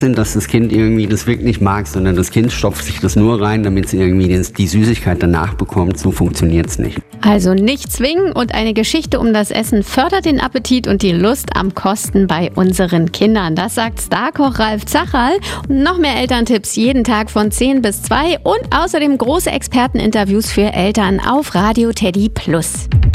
dass das Kind irgendwie das wirklich mag, sondern das Kind stopft sich das nur rein, damit es irgendwie die Süßigkeit danach bekommt. So funktioniert es nicht. Also nicht zwingen und eine Geschichte um das Essen fördert den Appetit und die Lust am Kosten bei unseren Kindern. Das sagt Starkoch Ralf Zacherl. Und noch mehr Elterntipps jeden Tag von 10 bis 2 und außerdem große Experteninterviews für Eltern auf Radio Teddy Plus.